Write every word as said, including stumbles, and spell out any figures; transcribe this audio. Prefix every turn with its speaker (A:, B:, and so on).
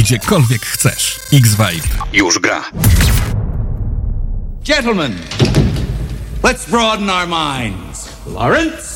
A: gdziekolwiek chcesz. X-Vibe już gra.
B: Gentlemen, let's broaden our minds. Lawrence?